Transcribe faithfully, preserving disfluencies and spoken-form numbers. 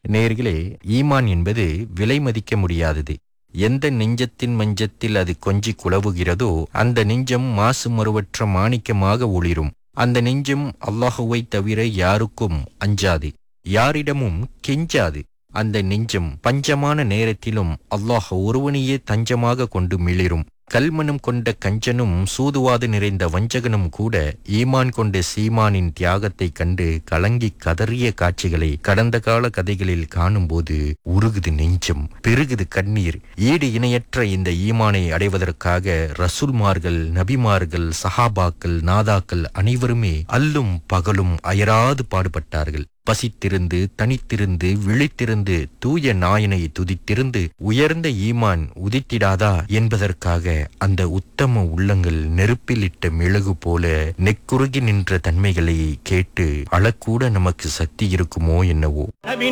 நேயர்களே, ஈமான் என்பது விலை மதிக்க முடியாதது. எந்த நெஞ்சத்தின் மஞ்சத்தில் அது கொஞ்சி குலவுகிறதோ அந்த நெஞ்சம் மாசு மறுவற்ற மாணிக்கமாக ஒளிரும். அந்த நெஞ்சம் அல்லாஹுவை தவிர யாருக்கும் அஞ்சாது, யாரிடமும் கெஞ்சாது. அந்த நெஞ்சம் பஞ்சமான நேரத்திலும் அல்லாஹ் ஒருவனையே தஞ்சமாக கொண்டு மிளிரும். கல்மனம் கொண்ட கஞ்சனும் சூதுவாது நிறைந்த வஞ்சகனும் கூட ஈமான் கொண்ட சீமானின் தியாகத்தை கண்டு கலங்கி கதறிய காட்சிகளை கடந்த கால கதைகளில் காணும்போது உருகுது நெஞ்சம், பெருகுது கண்ணீர். ஈடு இணையற்ற இந்த ஈமானை அடைவதற்காக ரசூல்மார்கள், நபிமார்கள், சஹாபாக்கள், நாதாக்கள் அனைவருமே அல்லும் பகலும் அயராது பாடுபட்டார்கள். பசித்திருந்து, தனித்திருந்து, விழித்திருந்து, தூய நாயனை துதித்திருந்து உயர்ந்த ஈமான் உதித்திடாதா என்பதற்காக அந்த உத்தம உள்ளங்கள் நெருப்பிலிட்ட மெழுகு போல நெக்குருகி நின்ற தன்மைகளை கேட்டு அழக்கூட நமக்கு சக்தி இருக்குமோ என்னவோ.